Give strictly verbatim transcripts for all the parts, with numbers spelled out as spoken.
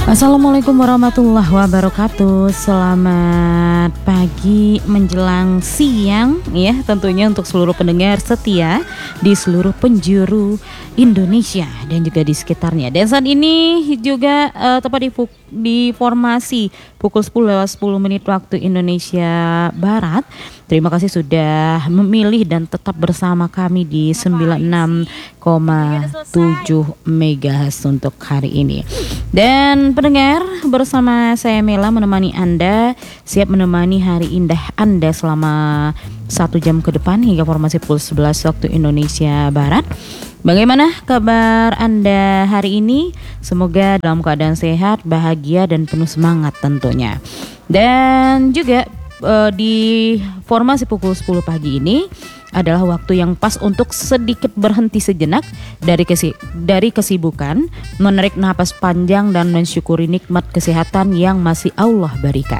Assalamualaikum warahmatullahi wabarakatuh. Selamat pagi menjelang siang ya, tentunya untuk seluruh pendengar setia di seluruh penjuru Indonesia dan juga di sekitarnya. Dan saat ini juga uh, tepat di, di formasi pukul sepuluh lewat sepuluh menit waktu Indonesia Barat. Terima kasih sudah memilih dan tetap bersama kami di sembilan puluh enam koma tujuh megahertz untuk hari ini. Dan pendengar, bersama saya Mela menemani Anda, siap menemani hari indah Anda selama satu jam ke depan hingga formasi pukul sebelas waktu Indonesia Barat. Bagaimana kabar Anda hari ini? Semoga dalam keadaan sehat, bahagia dan penuh semangat tentunya. Dan juga uh, di formasi pukul sepuluh pagi ini adalah waktu yang pas untuk sedikit berhenti sejenak dari kesi dari kesibukan, menarik napas panjang dan mensyukuri nikmat kesehatan yang masih Allah berikan.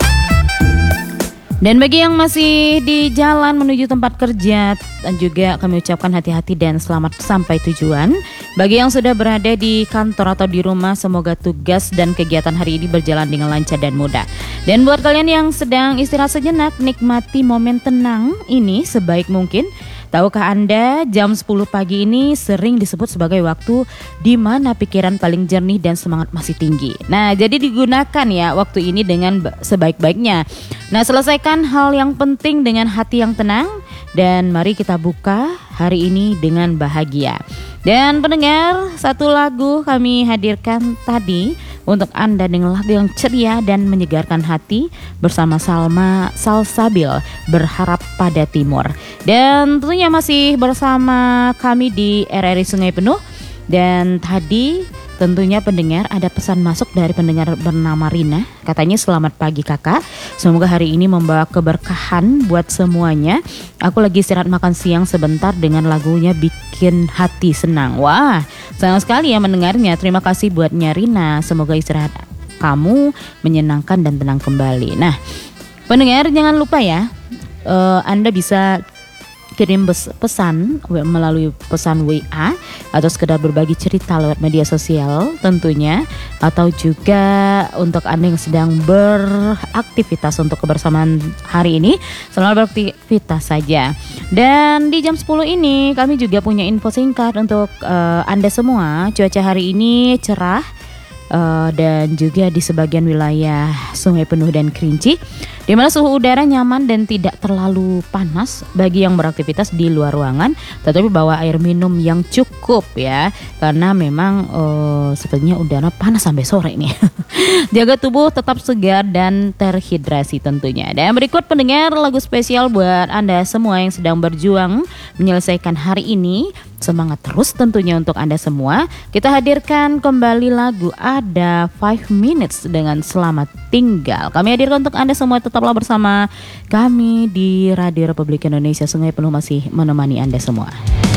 Dan bagi yang masih di jalan menuju tempat kerja, dan juga kami ucapkan hati-hati dan selamat sampai tujuan. Bagi yang sudah berada di kantor atau di rumah, semoga tugas dan kegiatan hari ini berjalan dengan lancar dan mudah. Dan buat kalian yang sedang istirahat sejenak, nikmati momen tenang ini sebaik mungkin. Tahukah Anda, jam sepuluh pagi ini sering disebut sebagai waktu di mana pikiran paling jernih dan semangat masih tinggi. Nah, jadi digunakan ya waktu ini dengan sebaik-baiknya. Nah, selesaikan hal yang penting dengan hati yang tenang dan mari kita buka hari ini dengan bahagia. Dan pendengar, satu lagu kami hadirkan tadi untuk Anda dengan lagu yang ceria dan menyegarkan hati bersama Salma Salsabil, Berharap Pada Timur. Dan tentunya masih bersama kami di R R I Sungai Penuh. Dan tadi tentunya pendengar ada pesan masuk dari pendengar bernama Rina. Katanya selamat pagi kakak, semoga hari ini membawa keberkahan buat semuanya. Aku lagi istirahat makan siang sebentar dengan lagunya bikin hati senang. Wah, senang sekali ya mendengarnya. Terima kasih buatnya Rina, semoga istirahat kamu menyenangkan dan tenang kembali. Nah pendengar, jangan lupa ya, uh, Anda bisa kirim pesan melalui pesan W A atau sekedar berbagi cerita lewat media sosial tentunya, atau juga untuk Anda yang sedang beraktivitas untuk kebersamaan hari ini, selamat beraktivitas saja. Dan di jam sepuluh ini kami juga punya info singkat untuk uh, Anda semua. Cuaca hari ini cerah uh, dan juga di sebagian wilayah Sungai Penuh dan Kerinci, di mana suhu udara nyaman dan tidak terlalu panas bagi yang beraktivitas di luar ruangan, tetapi bawa air minum yang cukup ya, karena memang uh, sepertinya udara panas sampai sore ini. Jaga tubuh tetap segar dan terhidrasi tentunya. Dan berikut pendengar lagu spesial buat Anda semua yang sedang berjuang menyelesaikan hari ini. Semangat terus tentunya untuk Anda semua. Kita hadirkan kembali lagu Ada Five Minutes dengan Selamat Tinggal. Kami hadirkan untuk Anda semua, tetaplah bersama kami di Radio Republik Indonesia Sungai Penuh, masih menemani Anda semua.